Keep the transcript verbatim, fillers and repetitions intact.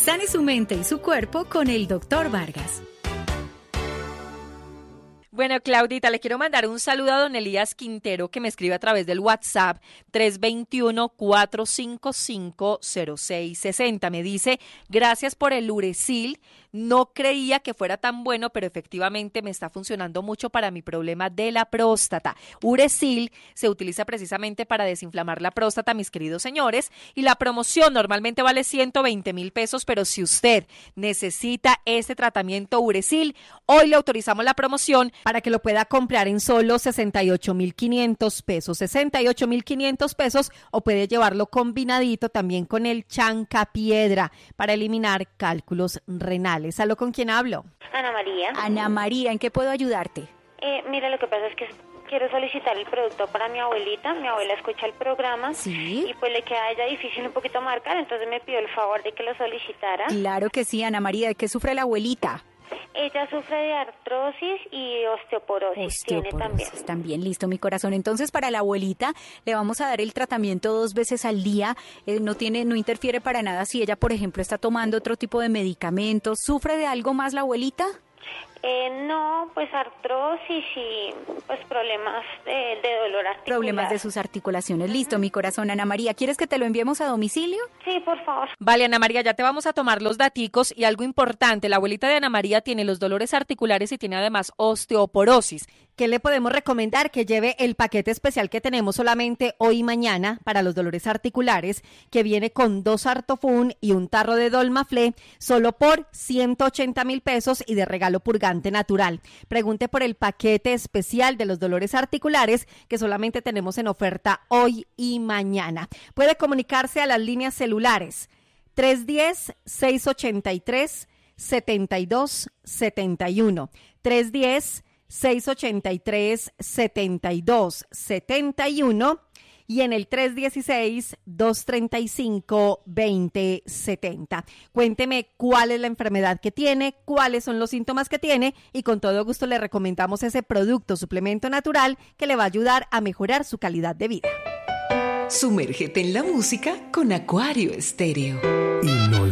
Sane su mente y su cuerpo con el doctor Vargas. Bueno, Claudita, le quiero mandar un saludo a don Elías Quintero, que me escribe a través del WhatsApp tres dos uno, cuatro cinco cinco, cero seis seis cero. Me dice, gracias por el Uresil. No creía que fuera tan bueno, pero efectivamente me está funcionando mucho para mi problema de la próstata. Uresil se utiliza precisamente para desinflamar la próstata, mis queridos señores, y la promoción normalmente vale ciento veinte mil pesos, pero si usted necesita este tratamiento Uresil, hoy le autorizamos la promoción para que lo pueda comprar en solo sesenta y ocho mil quinientos pesos, sesenta y ocho mil quinientos pesos, o puede llevarlo combinadito también con el chancapiedra para eliminar cálculos renales. ¿Aló, con quién hablo? Ana María. Ana María, ¿en qué puedo ayudarte? Eh, mira, lo que pasa es que quiero solicitar el producto para mi abuelita. Mi abuela escucha el programa. Sí. Y pues le queda a ella difícil un poquito marcar, entonces me pidió el favor de que lo solicitara. Claro que sí, Ana María. ¿De qué sufre la abuelita? Ella sufre de artrosis y osteoporosis, Osteoporosis tiene también. también, listo, mi corazón. Entonces, para la abuelita le vamos a dar el tratamiento dos veces al día. Eh, no tiene, no interfiere para nada si ella, por ejemplo, está tomando otro tipo de medicamentos. ¿Sufre de algo más la abuelita? Eh, no, pues artrosis y pues problemas de, de dolor articular. Problemas de sus articulaciones. Listo, mi corazón. Ana María, ¿quieres que te lo enviemos a domicilio? Sí, por favor. Vale, Ana María, ya te vamos a tomar los daticos y algo importante, la abuelita de Ana María tiene los dolores articulares y tiene además osteoporosis. ¿Qué le podemos recomendar? Que lleve el paquete especial que tenemos solamente hoy y mañana para los dolores articulares, que viene con dos Artofun y un tarro de Dolmaflé, solo por ciento ochenta mil pesos y de regalo purgante natural. Pregunte por el paquete especial de los dolores articulares que solamente tenemos en oferta hoy y mañana. Puede comunicarse a las líneas celulares tres uno cero, seis ocho tres, siete dos siete uno, tres uno cero, seis ocho tres, siete dos siete uno y en el tres uno seis, dos tres cinco, dos cero siete cero. Cuénteme cuál es la enfermedad que tiene, cuáles son los síntomas que tiene y con todo gusto le recomendamos ese producto, suplemento natural que le va a ayudar a mejorar su calidad de vida. Sumérgete en la música con Acuario Estéreo.